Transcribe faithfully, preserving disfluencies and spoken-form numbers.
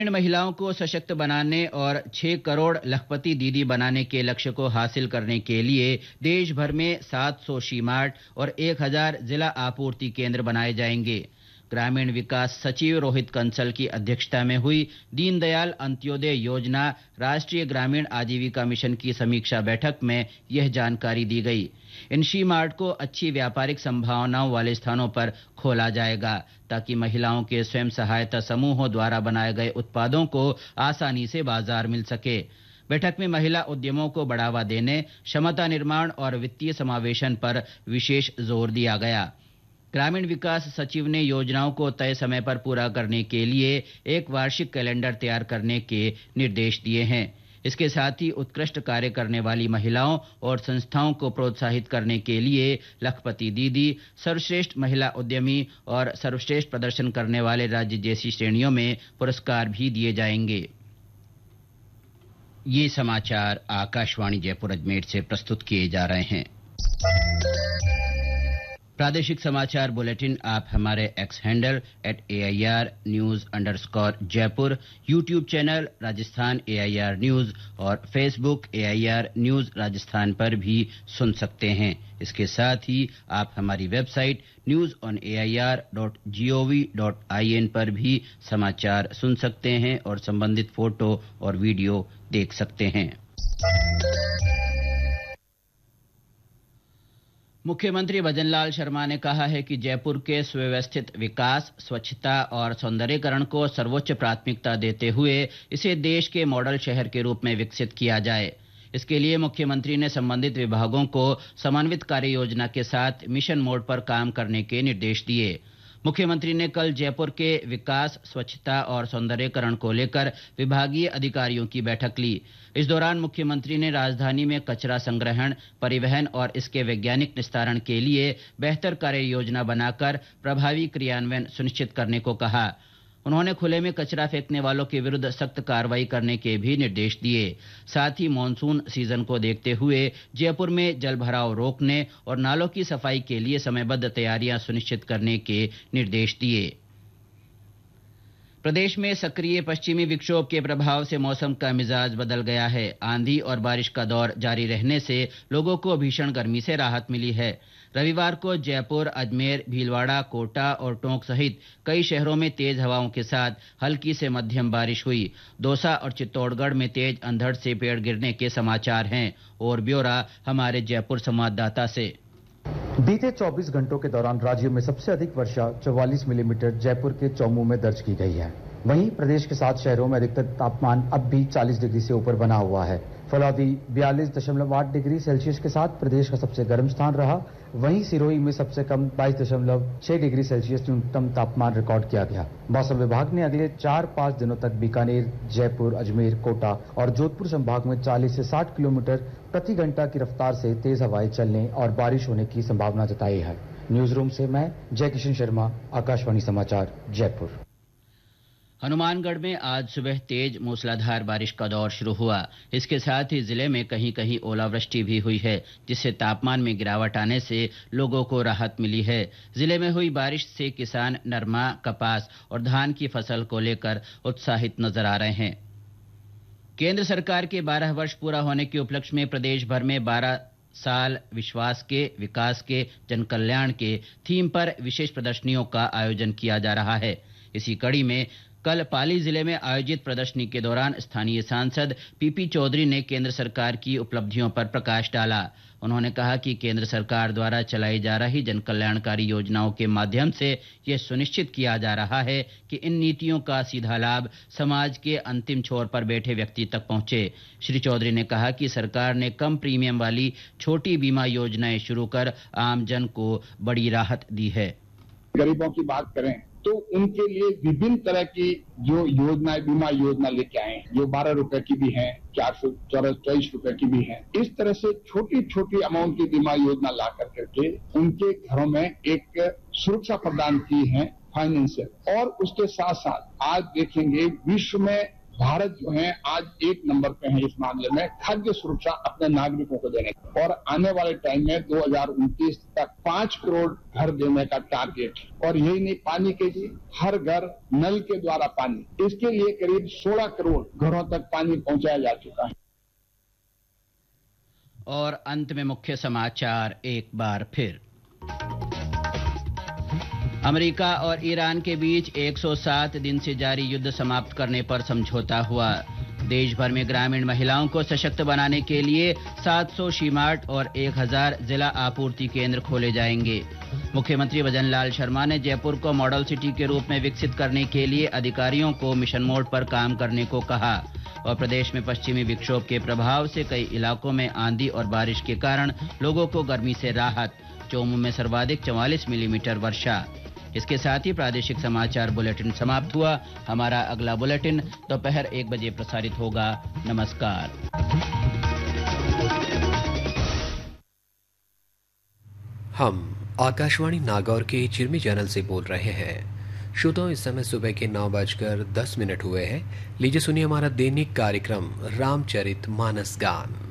महिलाओं को सशक्त बनाने और छह करोड़ लखपति दीदी बनाने के लक्ष्य को हासिल करने के लिए देश भर में सात सौ शी-मार्ट और एक हज़ार जिला आपूर्ति केंद्र बनाए जाएंगे। ग्रामीण विकास सचिव रोहित कंसल की अध्यक्षता में हुई दीनदयाल अंत्योदय योजना राष्ट्रीय ग्रामीण आजीविका मिशन की समीक्षा बैठक में यह जानकारी दी गई। इन शी मार्ट को अच्छी व्यापारिक संभावनाओं वाले स्थानों पर खोला जाएगा ताकि महिलाओं के स्वयं सहायता समूहों द्वारा बनाए गए उत्पादों को आसानी से बाजार मिल सके। बैठक में महिला उद्यमों को बढ़ावा देने, क्षमता निर्माण और वित्तीय समावेशन पर विशेष जोर दिया गया। ग्रामीण विकास सचिव ने योजनाओं को तय समय पर पूरा करने के लिए एक वार्षिक कैलेंडर तैयार करने के निर्देश दिए हैं। इसके साथ ही उत्कृष्ट कार्य करने वाली महिलाओं और संस्थाओं को प्रोत्साहित करने के लिए लखपति दीदी, सर्वश्रेष्ठ महिला उद्यमी और सर्वश्रेष्ठ प्रदर्शन करने वाले राज्य जैसी श्रेणियों में पुरस्कार भी दिए जाएंगे। ये समाचार आकाशवाणी जयपुर अजमेर से प्रस्तुत किए जा रहे हैं। प्रादेशिक समाचार बुलेटिन आप हमारे x handle at A I R news underscore Jaipur, YouTube channel Rajasthan A I R news और Facebook A I R news Rajasthan पर भी सुन सकते हैं। इसके साथ ही आप हमारी website news on A I R dot G O V dot I N पर भी समाचार सुन सकते हैं और संबंधित फोटो और वीडियो देख सकते हैं। मुख्यमंत्री भजनलाल शर्मा ने कहा है कि जयपुर के सुव्यवस्थित विकास, स्वच्छता और सौंदर्यीकरण को सर्वोच्च प्राथमिकता देते हुए इसे देश के मॉडल शहर के रूप में विकसित किया जाए। इसके लिए मुख्यमंत्री ने संबंधित विभागों को समन्वित कार्य योजना के साथ मिशन मोड पर काम करने के निर्देश दिए। मुख्यमंत्री ने कल जयपुर के विकास, स्वच्छता और सौंदर्यीकरण को लेकर विभागीय अधिकारियों की बैठक ली। इस दौरान मुख्यमंत्री ने राजधानी में कचरा संग्रहण, परिवहन और इसके वैज्ञानिक निस्तारण के लिए बेहतर कार्य योजना बनाकर प्रभावी क्रियान्वयन सुनिश्चित करने को कहा। उन्होंने खुले में कचरा फेंकने वालों के विरुद्ध सख्त कार्रवाई करने के भी निर्देश दिए। साथ ही मॉनसून सीजन को देखते हुए जयपुर में जलभराव रोकने और नालों की सफाई के लिए समयबद्ध तैयारियां सुनिश्चित करने के निर्देश दिए। प्रदेश में सक्रिय पश्चिमी विक्षोभ के प्रभाव से मौसम का मिजाज बदल गया है। आंधी और बारिश का दौर जारी रहने से लोगों को भीषण गर्मी से राहत मिली है। रविवार को जयपुर, अजमेर, भीलवाड़ा, कोटा और टोंक सहित कई शहरों में तेज हवाओं के साथ हल्की से मध्यम बारिश हुई। दौसा और चित्तौड़गढ़ में तेज अंधड़ से पेड़ गिरने के समाचार हैं। और ब्यौरा हमारे जयपुर संवाददाता से। बीते चौबीस घंटों के दौरान राज्य में सबसे अधिक वर्षा चौवालीस मिलीमीटर जयपुर के चौमू में दर्ज की गई है। वहीं प्रदेश के सात शहरों में अधिकतम तापमान अब भी चालीस डिग्री से ऊपर बना हुआ है। फलौदी बयालीस दशमलव आठ डिग्री सेल्सियस के साथ प्रदेश का सबसे गर्म स्थान रहा। वहीं सिरोही में सबसे कम बाईस दशमलव छह डिग्री सेल्सियस न्यूनतम तापमान रिकॉर्ड किया गया। मौसम विभाग ने अगले चार पाँच दिनों तक बीकानेर, जयपुर, अजमेर, कोटा और जोधपुर संभाग में चालीस से साठ किलोमीटर प्रति घंटा की रफ्तार से तेज हवाएं चलने और बारिश होने की संभावना जताई है। न्यूज रूम से मैं जय किशन शर्मा, आकाशवाणी समाचार, जयपुर। हनुमानगढ़ में आज सुबह तेज मूसलाधार बारिश का दौर शुरू हुआ। इसके साथ ही जिले में कहीं कहीं ओलावृष्टि भी हुई है, जिससे तापमान में गिरावट आने से लोगों को राहत मिली है। जिले में हुई बारिश से किसान नरमा, कपास और धान की फसल को लेकर उत्साहित नजर आ रहे हैं। केंद्र सरकार के बारह वर्ष पूरा होने के उपलक्ष्य में प्रदेश भर में बारह साल विश्वास के, विकास के, जनकल्याण के थीम पर विशेष प्रदर्शनियों का आयोजन किया जा रहा है। इसी कड़ी में कल पाली जिले में आयोजित प्रदर्शनी के दौरान स्थानीय सांसद पीपी चौधरी ने केंद्र सरकार की उपलब्धियों पर प्रकाश डाला। उन्होंने कहा कि केंद्र सरकार द्वारा चलाई जा रही जनकल्याणकारी योजनाओं के माध्यम से यह सुनिश्चित किया जा रहा है कि इन नीतियों का सीधा लाभ समाज के अंतिम छोर पर बैठे व्यक्ति तक पहुंचे। श्री चौधरी ने कहा कि सरकार ने कम प्रीमियम वाली छोटी बीमा योजनाएं शुरू कर आम जन को बड़ी राहत दी है। गरीबों की बात करें तो उनके लिए विभिन्न तरह की जो योजनाएं, बीमा योजना लेके आए हैं, जो बारह रुपए की भी है, चार सौ चौबीस रुपए की भी है। इस तरह से छोटी छोटी अमाउंट की बीमा योजना ला कर करके उनके घरों में एक सुरक्षा प्रदान की है फाइनेंशियल। और उसके साथ साथ आज देखेंगे विश्व में भारत जो है आज एक नंबर पे है इस मामले में खाद्य सुरक्षा अपने नागरिकों को देने का, और आने वाले टाइम में दो हजार उनतीस तक पांच करोड़ घर देने का टारगेट है। और यही नहीं, पानी के लिए हर घर नल के द्वारा पानी, इसके लिए करीब सोलह करोड़ घरों तक पानी पहुंचाया जा चुका है। और अंत में मुख्य समाचार एक बार फिर। अमेरिका और ईरान के बीच एक सौ सात दिन से जारी युद्ध समाप्त करने पर समझौता हुआ। देश भर में ग्रामीण महिलाओं को सशक्त बनाने के लिए सात सौ शी-मार्ट और एक हज़ार जिला आपूर्ति केंद्र खोले जाएंगे। मुख्यमंत्री भजनलाल शर्मा ने जयपुर को मॉडल सिटी के रूप में विकसित करने के लिए अधिकारियों को मिशन मोड पर काम करने को कहा। और प्रदेश में पश्चिमी विक्षोभ के प्रभाव से कई इलाकों में आंधी और बारिश के कारण लोगों को गर्मी से राहत। चौमू में सर्वाधिक चौवालीस मिलीमीटर वर्षा। इसके साथ ही प्रादेशिक समाचार बुलेटिन समाप्त हुआ। हमारा अगला बुलेटिन दोपहर एक बजे प्रसारित होगा। नमस्कार। हम आकाशवाणी नागौर के चिरमी चैनल से बोल रहे हैं। श्रोताओं, इस समय सुबह के नौ बजकर दस मिनट हुए हैं। लीजिए सुनिए हमारा दैनिक कार्यक्रम रामचरित मानस गान।